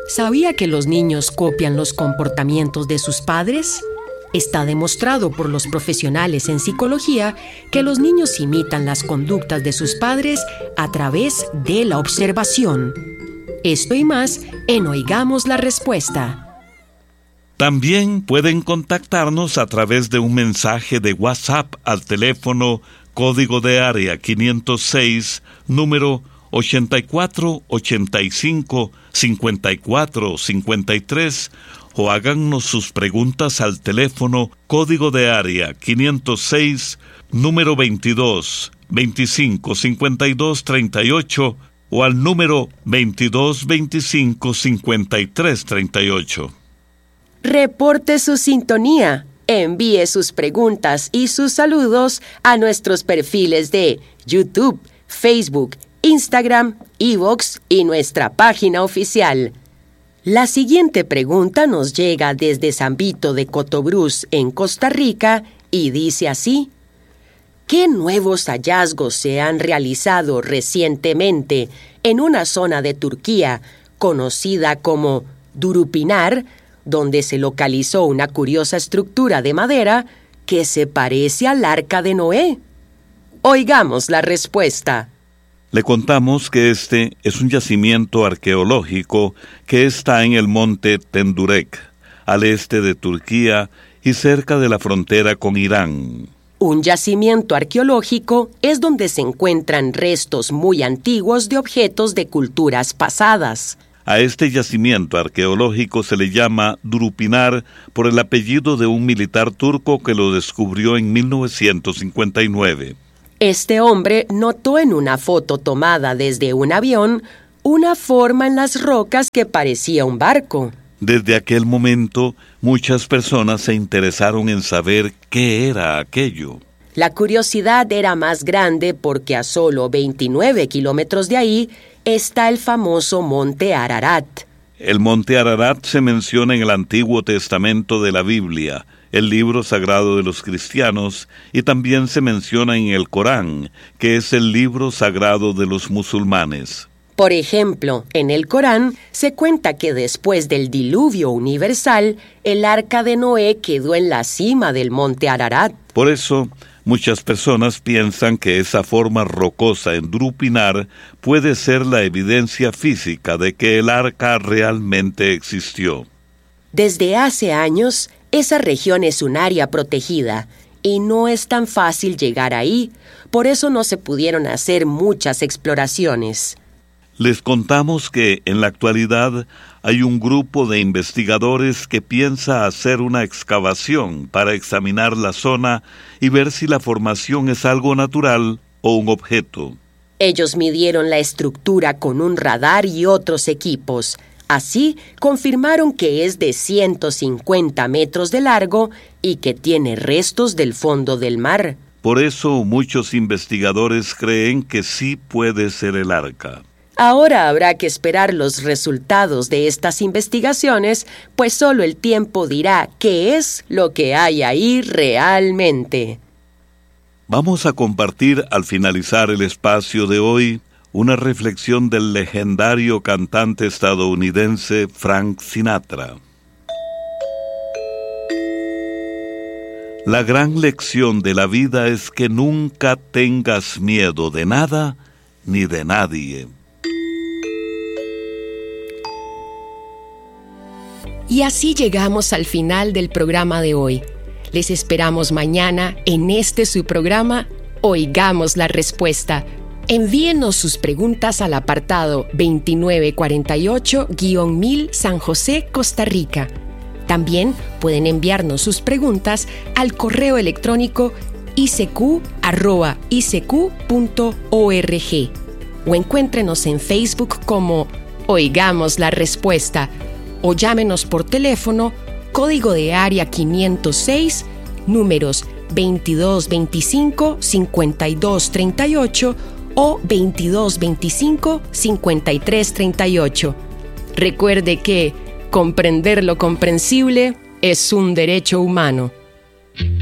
¿Sabía que los niños copian los comportamientos de sus padres? Está demostrado por los profesionales en psicología que los niños imitan las conductas de sus padres a través de la observación. Esto y más en Oigamos la Respuesta. También pueden contactarnos a través de un mensaje de WhatsApp al teléfono código de área 506, número 8485-5453, o háganos sus preguntas al teléfono código de área 506, número 22 25 52 38, o al número 22 25 53 38. Reporte su sintonía. Envíe sus preguntas y sus saludos a nuestros perfiles de YouTube, Facebook, Instagram, iVoox y nuestra página oficial. La siguiente pregunta nos llega desde San Vito de Cotobruz, en Costa Rica, y dice así: ¿qué nuevos hallazgos se han realizado recientemente en una zona de Turquía conocida como Durupinar, donde se localizó una curiosa estructura de madera que se parece al Arca de Noé? Oigamos la respuesta. Le contamos que este es un yacimiento arqueológico que está en el monte Tendürek, al este de Turquía y cerca de la frontera con Irán. Un yacimiento arqueológico es donde se encuentran restos muy antiguos de objetos de culturas pasadas. A este yacimiento arqueológico se le llama Durupinar por el apellido de un militar turco que lo descubrió en 1959. Este hombre notó en una foto tomada desde un avión una forma en las rocas que parecía un barco. Desde aquel momento, muchas personas se interesaron en saber qué era aquello. La curiosidad era más grande porque a solo 29 kilómetros de ahí está el famoso Monte Ararat. El Monte Ararat se menciona en el Antiguo Testamento de la Biblia, el libro sagrado de los cristianos, y también se menciona en el Corán, que es el libro sagrado de los musulmanes. Por ejemplo, en el Corán se cuenta que después del diluvio universal, el Arca de Noé quedó en la cima del Monte Ararat. Por eso, muchas personas piensan que esa forma rocosa en Durupinar puede ser la evidencia física de que el arca realmente existió. Desde hace años, esa región es un área protegida y no es tan fácil llegar ahí, por eso no se pudieron hacer muchas exploraciones. Les contamos que en la actualidad hay un grupo de investigadores que piensa hacer una excavación para examinar la zona y ver si la formación es algo natural o un objeto. Ellos midieron la estructura con un radar y otros equipos. Así, confirmaron que es de 150 metros de largo y que tiene restos del fondo del mar. Por eso muchos investigadores creen que sí puede ser el arca. Ahora habrá que esperar los resultados de estas investigaciones, pues solo el tiempo dirá qué es lo que hay ahí realmente. Vamos a compartir al finalizar el espacio de hoy una reflexión del legendario cantante estadounidense Frank Sinatra. La gran lección de la vida es que nunca tengas miedo de nada ni de nadie. Y así llegamos al final del programa de hoy. Les esperamos mañana en su programa Oigamos la Respuesta. Envíenos sus preguntas al apartado 2948-1000 San José, Costa Rica. También pueden enviarnos sus preguntas al correo electrónico icq@icq.org o encuéntrenos en Facebook como Oigamos la Respuesta o llámenos por teléfono, código de área 506, números 2225-5238 o 2225-5338. Recuerde que comprender lo comprensible es un derecho humano.